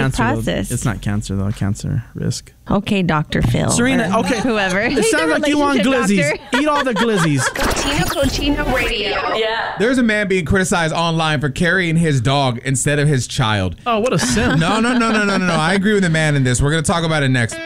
cancer. process. It's not cancer though. Cancer risk. Okay, Dr. Phil. Serena, or okay. Whoever. It sounds like you want glizzies. Eat all the glizzies. Cochino Radio. Yeah. There's a man being criticized online for carrying his dog instead of his child. Oh, what a sin. No. I agree with the man in this. We're going to talk about it next.